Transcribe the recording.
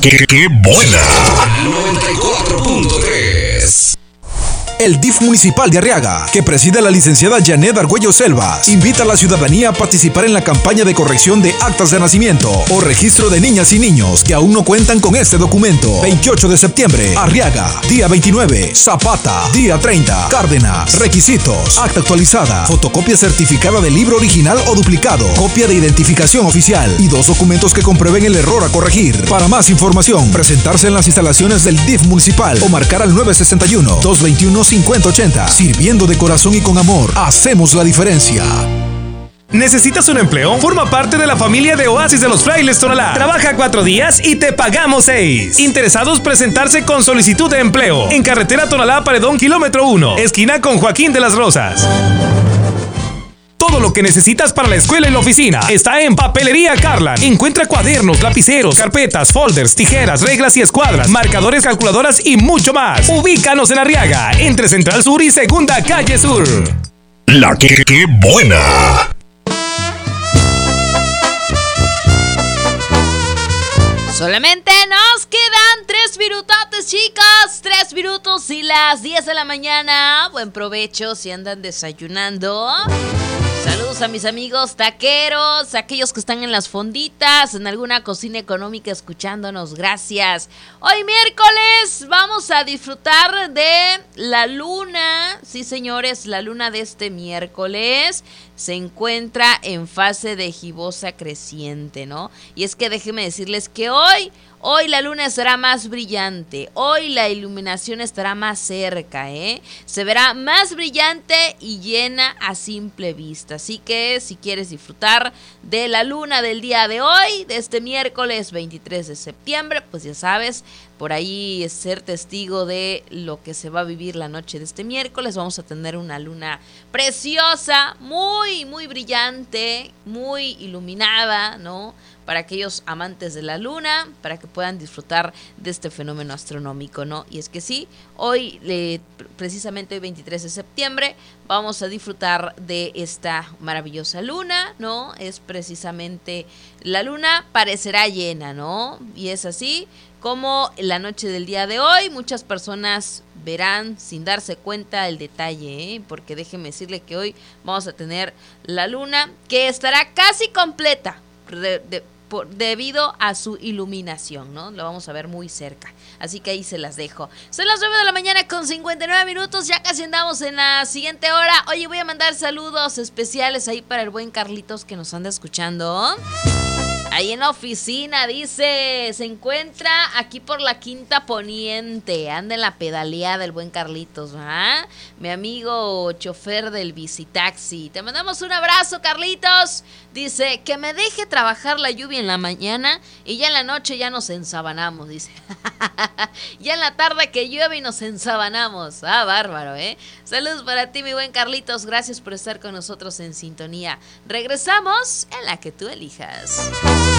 ¡Qué buena! 94.3. El DIF municipal de Arriaga, que preside la licenciada Janet Argüello Selvas, invita a la ciudadanía a participar en la campaña de corrección de actas de nacimiento o registro de niñas y niños que aún no cuentan con este documento. 28 de septiembre, Arriaga. Día 29, Zapata. Día 30, Cárdenas. Requisitos: acta actualizada, fotocopia certificada del libro original o duplicado, copia de identificación oficial y 2 documentos que comprueben el error a corregir. Para más información, presentarse en las instalaciones del DIF municipal o marcar al 961-221-5080. Sirviendo de corazón y con amor, hacemos la diferencia. ¿Necesitas un empleo? Forma parte de la familia de Oasis de los Frailes Tonalá. Trabaja 4 días y te pagamos 6. Interesados presentarse con solicitud de empleo en carretera Tonalá Paredón, kilómetro 1, esquina con Joaquín de las Rosas. Todo lo que necesitas para la escuela y la oficina está en Papelería Carlan. Encuentra cuadernos, lapiceros, carpetas, folders, tijeras, reglas y escuadras, marcadores, calculadoras y mucho más. Ubícanos en Arriaga, entre Central Sur y Segunda Calle Sur. La ¡Qué buena! Solamente nos quedan 3 minutotes, chicos. 3 minutos y las 10 de la mañana. Buen provecho si andan desayunando. Saludos a mis amigos taqueros, aquellos que están en las fonditas, en alguna cocina económica escuchándonos, gracias. Hoy miércoles vamos a disfrutar de la luna. Sí, señores, la luna de este miércoles se encuentra en fase de gibosa creciente, ¿no? Y es que déjenme decirles que hoy la luna será más brillante, hoy la iluminación estará más cerca, se verá más brillante y llena a simple vista. Así que si quieres disfrutar de la luna del día de hoy, de este miércoles 23 de septiembre, pues ya sabes, por ahí ser testigo de lo que se va a vivir la noche de este miércoles. Vamos a tener una luna preciosa, muy, muy brillante, muy iluminada, ¿no? Para aquellos amantes de la luna, para que puedan disfrutar de este fenómeno astronómico, ¿no? Y es que sí, hoy, precisamente hoy 23 de septiembre, vamos a disfrutar de esta maravillosa luna, ¿no? Es precisamente, la luna parecerá llena, ¿no? Y es así como la noche del día de hoy, muchas personas verán sin darse cuenta el detalle, porque déjeme decirle que hoy vamos a tener la luna que estará casi completa, debido a su iluminación, ¿no? Lo vamos a ver muy cerca. Así que ahí se las dejo. Son las 9 de la mañana con 59 minutos. Ya casi andamos en la siguiente hora. Oye, voy a mandar saludos especiales ahí para el buen Carlitos que nos anda escuchando. Ahí en la oficina, dice, se encuentra aquí por la Quinta Poniente. Anda en la pedaleada el buen Carlitos, ¿ah? Mi amigo chofer del bicitaxi. Te mandamos un abrazo, Carlitos. Dice, que me deje trabajar la lluvia en la mañana y ya en la noche ya nos ensabanamos, dice. Ya en la tarde que llueve y nos ensabanamos. Ah, bárbaro, ¿eh? Saludos para ti, mi buen Carlitos. Gracias por estar con nosotros en sintonía. Regresamos en la que tú elijas.